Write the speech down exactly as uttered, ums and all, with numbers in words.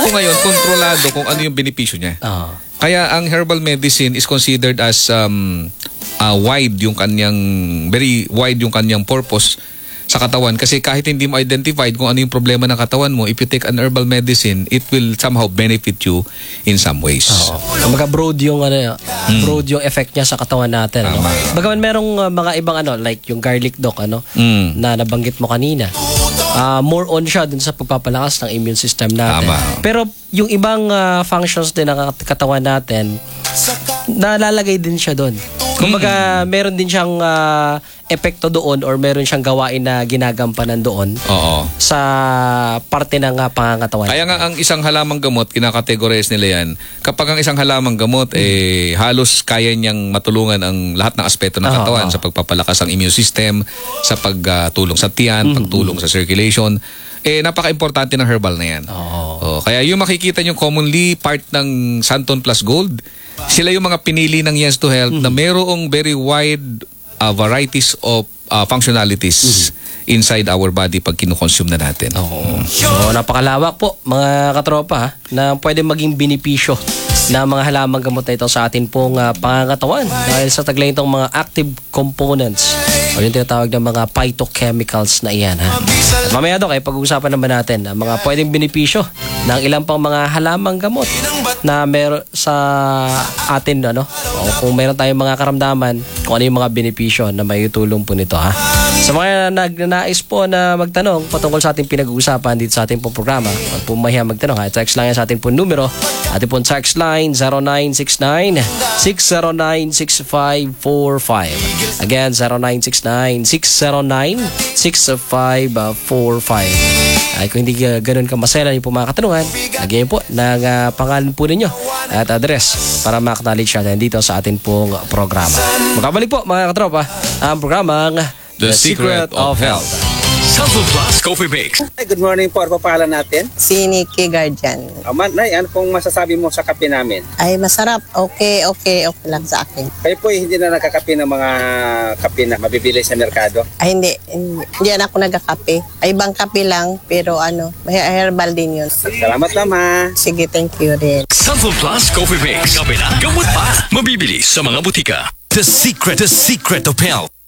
ngayon, kontrolado kung ano yung benepisyo niya. Oo. Kaya ang herbal medicine is considered as um, uh, wide yung kanyang, very wide yung kanyang purpose sa katawan. Kasi kahit hindi mo identified kung ano yung problema ng katawan mo, if you take an herbal medicine, it will somehow benefit you in some ways. Oo. Kumbaga broad yung ano, Mm. broad yung effect niya sa katawan natin. Ano? Tama. Bagaman merong uh, mga ibang ano, like yung garlic doc ano, Mm. na nabanggit mo kanina. Uh, more on siya dun sa pagpapalakas ng immune system natin. Tama. Pero yung ibang uh, functions din ng katawan natin, nalalagay din siya doon. Kumbaga, meron din siyang uh, epekto doon or meron siyang gawain na ginagampanan doon Oo. sa parte ng uh, pangangatawan. Kaya nga ang isang halamang gamot, kinakategorize nila yan. Kapag ang isang halamang gamot, eh, halos kaya niyang matulungan ang lahat ng aspeto ng Oo, katawan oo. sa pagpapalakas ng immune system, sa pagtulong sa tiyan, pagtulong sa circulation. Eh, napaka-importante ng herbal na yan. Oo. Oh, kaya yung makikita nyo commonly part ng Santon Plus Gold, sila yung mga pinili ng Yes to Health na mayroong very wide uh, varieties of uh, functionalities inside our body pag kinukonsume na natin. Oo. So, napakalawak po mga katropa ha, na pwede maging benepisyo na mga halamang gamot na ito sa atin pong uh, pangangatawan dahil sa taglay itong mga active components o yung tinatawag ng mga phytochemicals na iyan. Ha? At mamaya Dok, ay pag-uusapan naman natin ang mga pwedeng benepisyo ng ilang pang mga halamang gamot na meron sa atin, ano? O kung meron tayong mga karamdaman, kung ano yung mga benepisyo na may tulong po nito. Ha? Sa mga nagnanais po na magtanong patungkol sa ating pinag-uusapan dito sa ating pong programa, huwag po mahiya magtanong. Ha? Text lang yan sa ating pong numero. Ating pong text line zero nine six nine, six zero nine, six five four five. Again, zero nine six nine, six zero nine, six five four five. Ay kung hindi uh, ganun ka masaya yung po mga katanungan, lagyan po ng uh, pangalan po ninyo at address para ma-acknowledge natin dito sa ating pong programa. Magkabalik po mga katropa ang programang The Secret of Health. Santon Plus Coffee Bakes. Ay, good morning po. Ano pa pangalan natin? Si Nikki Guardian. Oh, man, Nay, ano pong masasabi mo sa kape namin? Ay, masarap. Okay, okay, okay lang sa akin. Kayo po eh, hindi na nakakape ng mga kape na mabibili sa merkado? Ay, hindi. Hindi, hindi na ako nagkakape. Ay, ibang kape lang, pero ano, may herbal din yun. Salamat naman. Sige, thank you rin. Santon Plus Coffee Bakes. Kape na, gamot pa. Mabibili sa mga butika. The Secret, The Secret of Health.